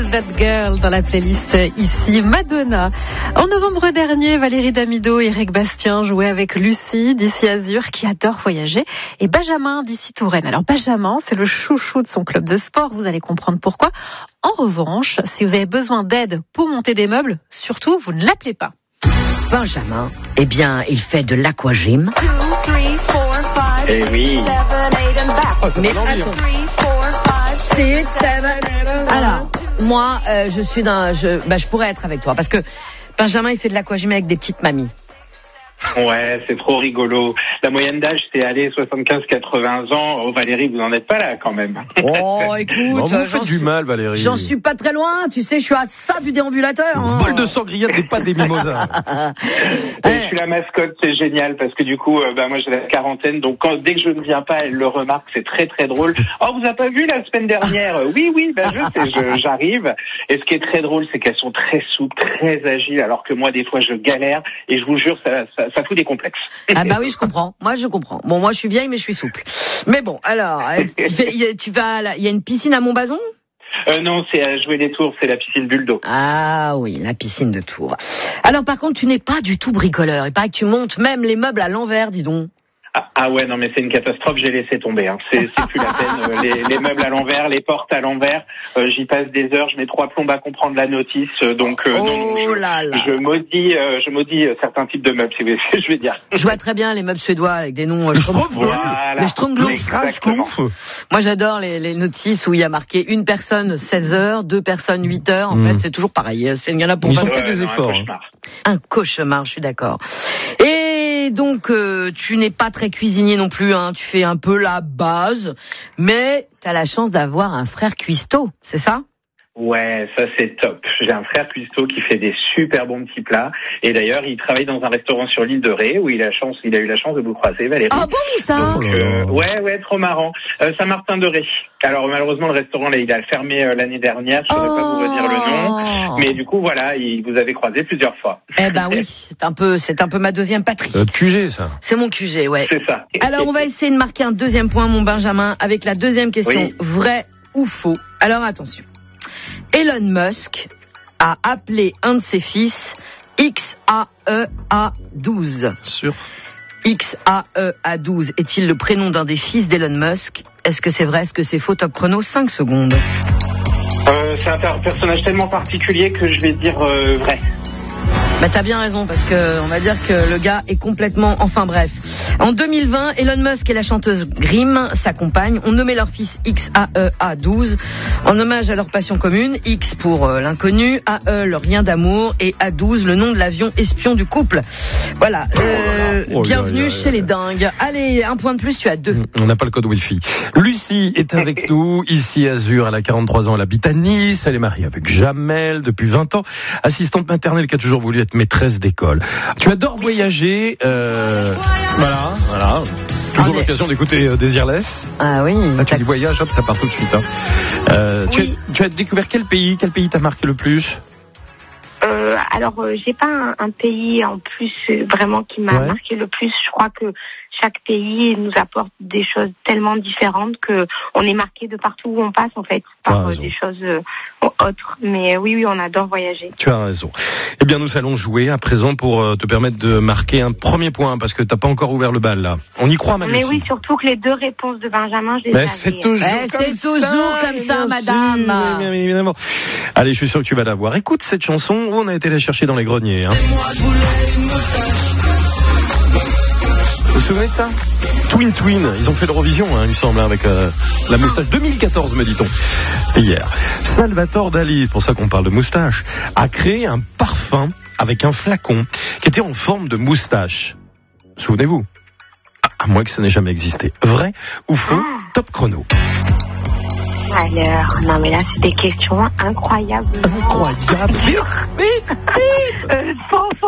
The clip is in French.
Is That Girl dans la playlist ici Madonna. En novembre dernier, Valérie Damido et Eric Bastien jouaient avec Lucie d'ici Azur qui adore voyager et Benjamin d'ici Touraine. Alors Benjamin, c'est le chouchou de son club de sport, vous allez comprendre pourquoi. En revanche, si vous avez besoin d'aide pour monter des meubles, surtout vous ne l'appelez pas. Benjamin, eh bien, il fait de l'aquagym. Eh oui. Mais attends. 6, 7. Alors, moi, je pourrais être avec toi parce que Benjamin, il fait de l'aquagym avec des petites mamies. Ouais, c'est trop rigolo. La moyenne d'âge, c'est 75-80 ans. Oh, Valérie, vous n'en êtes pas là quand même. Oh, écoute, non, vous faites du mal, Valérie. J'en suis pas très loin. Tu sais, je suis à ça du déambulateur. Un bol de sangria, des pâtes, des mimosas. Je suis la mascotte, c'est génial parce que du coup, moi j'ai la quarantaine, donc dès que je ne viens pas, elle le remarque, c'est très très drôle. Oh, vous avez pas vu la semaine dernière? Oui, j'arrive. Et ce qui est très drôle, c'est qu'elles sont très souples, très agiles, alors que moi des fois je galère et je vous jure, ça fout des complexes. Ah bah oui, je comprends. Moi, je comprends. Bon, moi, je suis vieille, mais je suis souple. Mais bon, alors, il y a une piscine à Montbazon? Non, c'est à Jouer les Tours, c'est la piscine Buldo. Ah oui, la piscine de Tours. Alors, par contre, tu n'es pas du tout bricoleur. Il paraît que tu montes même les meubles à l'envers, dis donc. Ah ouais, non mais c'est une catastrophe, j'ai laissé tomber. Hein. C'est plus la peine. Les meubles à l'envers, les portes à l'envers, j'y passe des heures, je mets 3 plombes à comprendre la notice, donc je maudis certains types de meubles, si vous voulez, je vais dire. Je vois très bien les meubles suédois avec des noms voilà. Les Stromglouf. Moi j'adore les notices où il y a marqué une personne 16 heures, 2 personnes 8 heures. En fait, c'est toujours pareil. Il y en a pour Ils ont fait des efforts. Un cauchemar, je suis d'accord. Et donc, tu n'es pas très cuisinier non plus, hein. Tu fais un peu la base, mais tu as la chance d'avoir un frère cuistot, c'est ça? Ouais, ça c'est top. J'ai un frère cuistot qui fait des super bons petits plats. Et d'ailleurs, il travaille dans un restaurant sur l'île de Ré où il a eu la chance de vous croiser, Valérie. Ah bon, ça? Donc, ouais, trop marrant. Saint-Martin de Ré. Alors malheureusement, le restaurant là, il a fermé l'année dernière. Je ne saurais pas vous redire le nom. Mais du coup, voilà, vous avez croisé plusieurs fois. Eh ben oui, c'est un peu ma deuxième patrie. QG, ça. C'est mon QG, ouais. C'est ça. Alors, on va essayer de marquer un deuxième point, mon Benjamin, avec la deuxième question. Oui. Vrai ou faux? Alors, attention. Elon Musk a appelé un de ses fils XAEA12. Sûr. XAEA12 est-il le prénom d'un des fils d'Elon Musk? Est-ce que c'est vrai? Est-ce que c'est faux? Top chrono, 5 secondes. C'est un personnage tellement particulier que je vais dire vrai. Bah t'as bien raison parce que on va dire que le gars est complètement... Enfin bref. En 2020, Elon Musk et la chanteuse Grimm, sa compagne, ont nommé leur fils XAEA12 en hommage à leur passion commune. X pour l'inconnu, AE leur lien d'amour et A12 le nom de l'avion espion du couple. Voilà. Bienvenue chez les dingues. Allez, un point de plus, tu as 2. On n'a pas le code Wi-Fi. Lucie est avec nous, ici à Azur, elle a 43 ans, elle habite à Nice, elle est mariée avec Jamel depuis 20 ans, assistante maternelle qui a toujours voulu être maîtresse d'école. Tu adores voyager, voilà. Toujours l'occasion d'écouter Désirless. Ah oui. Là, tu dis voyage, hop, ça part tout de suite. Hein. Oui. Tu as découvert quel pays t'a marqué le plus? Alors, j'ai pas un pays en plus vraiment qui m'a marqué le plus. Je crois que chaque pays nous apporte des choses tellement différentes que on est marqué de partout où on passe en fait par des choses autres. Mais oui, on adore voyager. Tu as raison. Eh bien, nous allons jouer à présent pour te permettre de marquer un premier point parce que t'as pas encore ouvert le bal là. On y croit, Marie. Mais oui, surtout que les 2 réponses de Benjamin, je les avais. C'est toujours comme ça, madame. Oui, évidemment. Allez, je suis sûr que tu vas l'avoir. Écoute cette chanson où on a été la chercher dans les greniers. Hein. Vous vous souvenez de ça? Twin, ils ont fait l'Eurovision, il me semble, avec la moustache 2014, me dit-on. C'était hier. Salvatore Dali, pour ça qu'on parle de moustache, a créé un parfum avec un flacon qui était en forme de moustache. Souvenez-vous? À moins que ça n'ait jamais existé. Vrai ou faux? Top chrono. Alors, non mais là c'est des questions incroyables. Incroyable. Vite. Faux.